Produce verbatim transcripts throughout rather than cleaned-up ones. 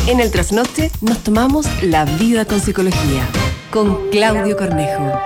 En el trasnoche nos tomamos la vida con psicología, con Claudio Cornejo.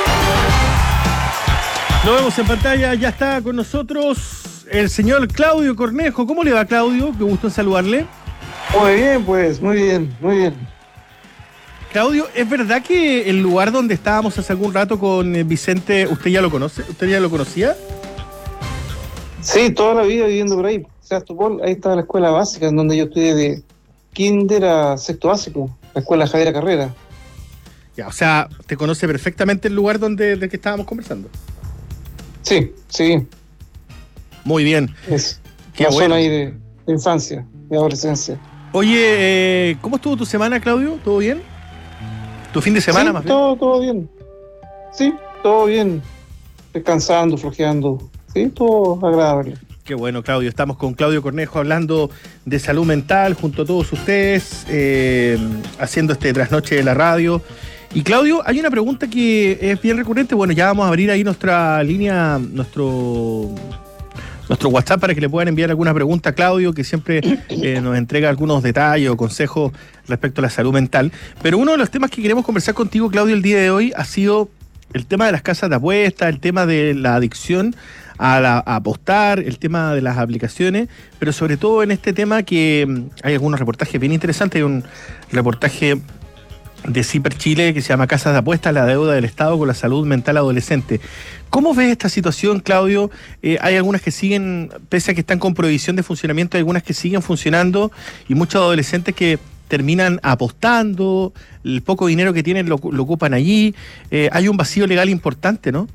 Lo vemos en pantalla, ya está con nosotros el señor Claudio Cornejo. ¿Cómo le va, Claudio? Qué gusto en saludarle. Muy bien, pues, muy bien, muy bien. Claudio, ¿es verdad que el lugar donde estábamos hace algún rato con Vicente, usted ya lo conoce? ¿Usted ya lo conocía? Sí, toda la vida viviendo por ahí. Sebastopol, ahí estaba la escuela básica, en donde yo estudié de kinder a sexto básico, la escuela Javiera Carrera. Ya, o sea, ¿te conoce perfectamente el lugar donde del que estábamos conversando? Sí, sí. Muy bien. Es Qué una bueno. zona ahí de, de infancia, de adolescencia. Oye, eh, ¿cómo estuvo tu semana, Claudio? ¿Todo bien? ¿Tu fin de semana, sí, más bien? todo, todo bien. Sí, todo bien. Descansando, flojeando. Sí, todo agradable. Qué bueno, Claudio. Estamos con Claudio Cornejo hablando de salud mental junto a todos ustedes, eh, haciendo este trasnoche de la radio. Y Claudio, hay una pregunta que es bien recurrente. Bueno, ya vamos a abrir ahí nuestra línea, nuestro, nuestro WhatsApp para que le puedan enviar alguna pregunta a Claudio, que siempre eh, nos entrega algunos detalles o consejos respecto a la salud mental. Pero uno de los temas que queremos conversar contigo, Claudio, el día de hoy ha sido el tema de las casas de apuestas, el tema de la adicción a, la, a apostar, el tema de las aplicaciones, pero sobre todo en este tema que mm, hay algunos reportajes bien interesantes. Hay un reportaje de Ciper Chile que se llama Casas de Apuestas, la deuda del Estado con la salud mental adolescente. ¿Cómo ves esta situación, Claudio? Eh, hay algunas que siguen, pese a que están con prohibición de funcionamiento, hay algunas que siguen funcionando y muchos adolescentes que terminan apostando, el poco dinero que tienen lo, lo ocupan allí. Eh, hay un vacío legal importante, ¿no?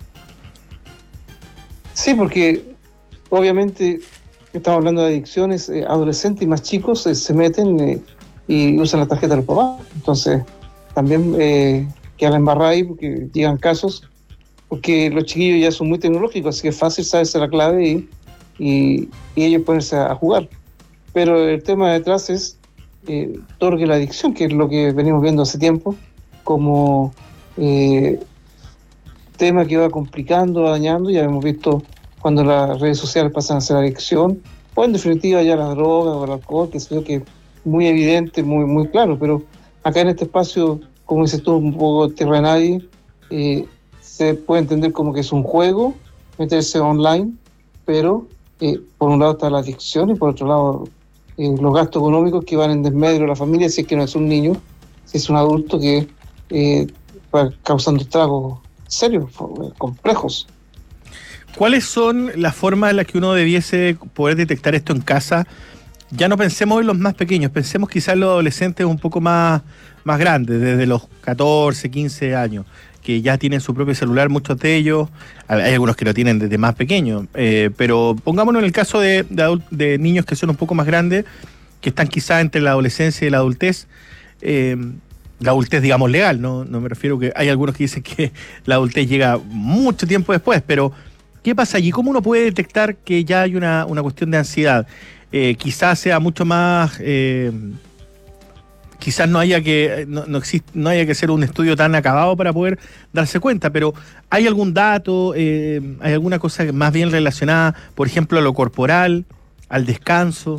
Sí, porque obviamente estamos hablando de adicciones, eh, adolescentes y más chicos eh, se meten eh, y usan la tarjeta de los papás. Entonces, también eh, queda la embarrada ahí porque llegan casos, porque los chiquillos ya son muy tecnológicos, así que es fácil saberse la clave y, y, y ellos ponerse a, a jugar. Pero el tema detrás es eh, todo lo que es la adicción, que es lo que venimos viendo hace tiempo, como eh, tema que va complicando, dañando. Ya hemos visto cuando las redes sociales pasan a ser adicción, o en definitiva ya las drogas o el alcohol, que sé yo, que es muy evidente, muy, muy claro. Pero acá en este espacio, como dices tú, un poco tierra de nadie, eh, se puede entender como que es un juego, meterse online, pero eh, por un lado está la adicción y por otro lado eh, los gastos económicos que van en desmedro de la familia, si es que no es un niño, si es un adulto que eh, va causando estragos serios, complejos. ¿Cuáles son las formas en las que uno debiese poder detectar esto en casa? Ya no pensemos en los más pequeños, pensemos quizás en los adolescentes un poco más, más grandes, desde los catorce, quince años, que ya tienen su propio celular, muchos de ellos. Hay algunos que lo tienen desde más pequeños, eh, pero pongámonos en el caso de, de, adult- de niños que son un poco más grandes, que están quizás entre la adolescencia y la adultez. Eh, la adultez, digamos, legal, ¿no? No me refiero que hay algunos que dicen que la adultez llega mucho tiempo después, pero ¿qué pasa allí? ¿Cómo uno puede detectar que ya hay una, una cuestión de ansiedad? Eh, quizás sea mucho más... Eh, quizás no haya que no, no, existe, no haya que hacer un estudio tan acabado para poder darse cuenta, pero ¿hay algún dato, eh, hay alguna cosa más bien relacionada, por ejemplo, a lo corporal, al descanso?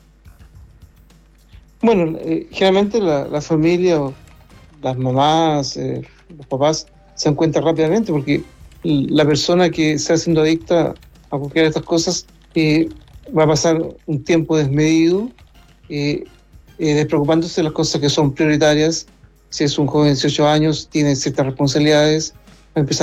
Bueno, eh, generalmente la, la familia, o las mamás, eh, los papás se dan cuenta rápidamente, porque la persona que está siendo adicta a cualquiera de estas cosas eh, va a pasar un tiempo desmedido, eh, eh, despreocupándose de las cosas que son prioritarias. Si es un joven de dieciocho años, tiene ciertas responsabilidades, va a empezar